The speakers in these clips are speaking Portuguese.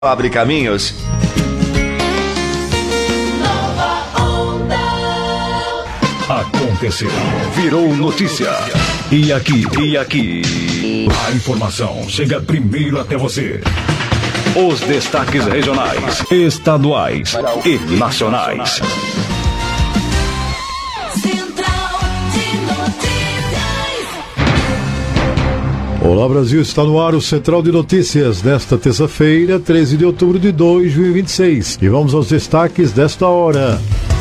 Abre caminhos. Aconteceu. Virou notícia. E aqui. A informação chega primeiro até você. Os destaques regionais, estaduais e nacionais. Olá Brasil, está no ar o Central de Notícias desta terça-feira, 13 de outubro de 2026. E vamos aos destaques desta hora.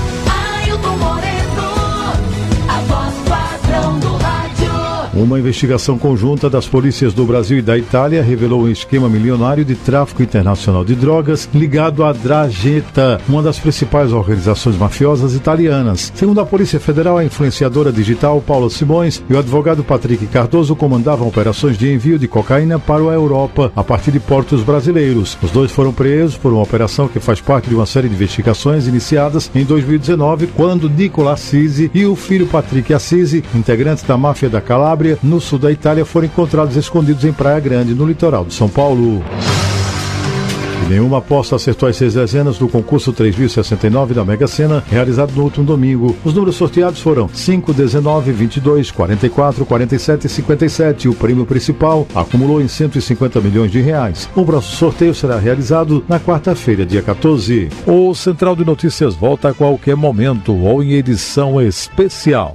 Uma investigação conjunta das polícias do Brasil e da Itália revelou um esquema milionário de tráfico internacional de drogas ligado à 'Ndrangheta, uma das principais organizações mafiosas italianas. Segundo a Polícia Federal, a influenciadora digital Paula Simões e o advogado Patrick Cardoso comandavam operações de envio de cocaína para a Europa a partir de portos brasileiros. Os dois foram presos por uma operação que faz parte de uma série de investigações iniciadas em 2019, quando Nicola Assisi e o filho Patrick Assisi, integrantes da máfia da Calábria, no sul da Itália, foram encontrados escondidos em Praia Grande, no litoral de São Paulo. E nenhuma aposta acertou as 6 dezenas do concurso 3069 da Mega Sena, realizado no último domingo. Os números sorteados foram 5, 19, 22, 44, 47 e 57. O prêmio principal acumulou em 150 milhões de reais. O próximo sorteio será realizado na quarta-feira, dia 14. O Central de Notícias volta a qualquer momento ou em edição especial.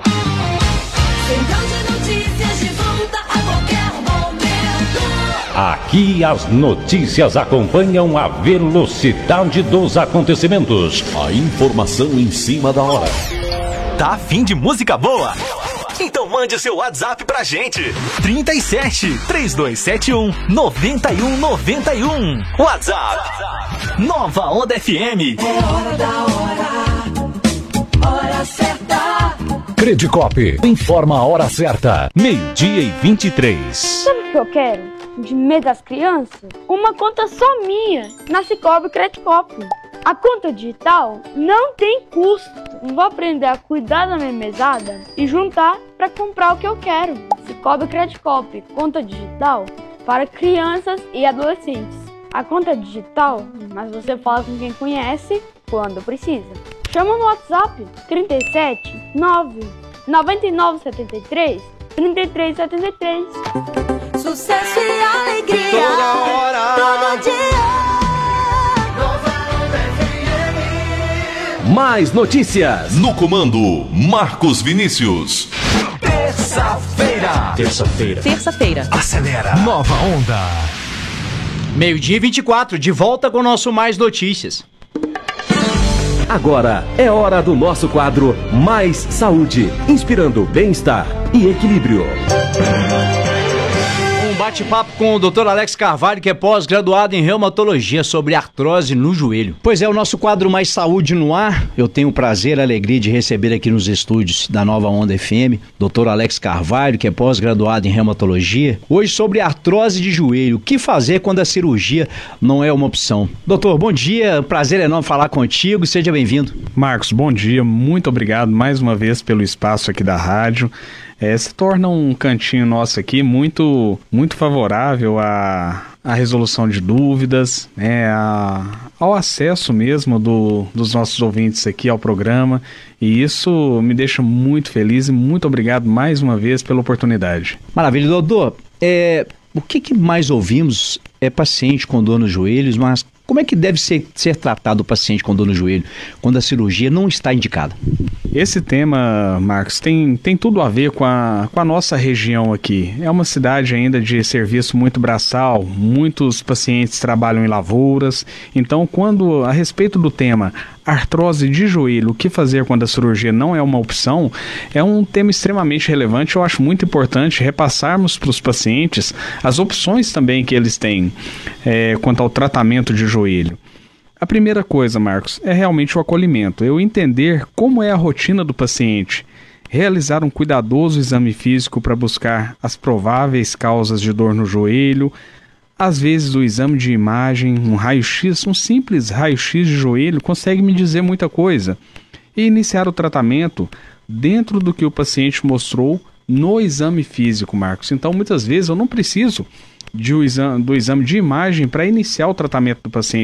Aqui as notícias acompanham a velocidade dos acontecimentos. A informação em cima da hora. Tá afim de música boa? Então mande seu WhatsApp pra gente. 37 3271 9191. WhatsApp. Nova Onda FM. É hora da hora certa. Credicop informa a hora certa. 12:23. Sabe o que eu quero? De mês das crianças? Uma conta só minha na Cicobi Credicop. A conta digital não tem custo. Vou aprender a cuidar da minha mesada e juntar para comprar o que eu quero. Cicobi Credicop, conta digital para crianças e adolescentes. A conta é digital, mas você fala com quem conhece quando precisa. Chama no WhatsApp 37 9 9973 3373. Sucesso e alegria Toda hora. todo dia. Mais notícias. No comando, Marcos Vinícius. Terça-feira. Acelera. Nova Onda. 12:24, de volta com o nosso Mais Notícias. Agora é hora do nosso quadro Mais Saúde, inspirando bem-estar e equilíbrio. Bate-papo com o Dr. Alex Carvalho, que é pós-graduado em reumatologia, sobre artrose no joelho. Pois é, o nosso quadro Mais Saúde no ar. Eu tenho o prazer e a alegria de receber aqui nos estúdios da Nova Onda FM, Dr. Alex Carvalho, que é pós-graduado em reumatologia. Hoje sobre artrose de joelho. O que fazer quando a cirurgia não é uma opção? Doutor, bom dia. Prazer enorme falar contigo. Seja bem-vindo. Marcos, bom dia. Muito obrigado mais uma vez pelo espaço aqui da rádio. Se torna um cantinho nosso aqui muito favorável à resolução de dúvidas, ao acesso mesmo dos nossos ouvintes aqui ao programa, e isso me deixa muito feliz e muito obrigado mais uma vez pela oportunidade. Maravilha, doutor. O que mais ouvimos é paciente com dor nos joelhos, mas como é que deve ser tratado o paciente com dor no joelho quando a cirurgia não está indicada? Esse tema, Marcos, tem tudo a ver com a nossa região aqui. É uma cidade ainda de serviço muito braçal, muitos pacientes trabalham em lavouras. Então, quando a respeito do tema artrose de joelho, o que fazer quando a cirurgia não é uma opção, é um tema extremamente relevante. Eu acho muito importante repassarmos para os pacientes as opções também que eles têm quanto ao tratamento de joelho. A primeira coisa, Marcos, é realmente o acolhimento. Eu entender como é a rotina do paciente, realizar um cuidadoso exame físico para buscar as prováveis causas de dor no joelho. Às vezes o exame de imagem, um raio-x, um simples raio-x de joelho consegue me dizer muita coisa. E iniciar o tratamento dentro do que o paciente mostrou no exame físico, Marcos. Então, muitas vezes eu não preciso do exame de imagem para iniciar o tratamento do paciente.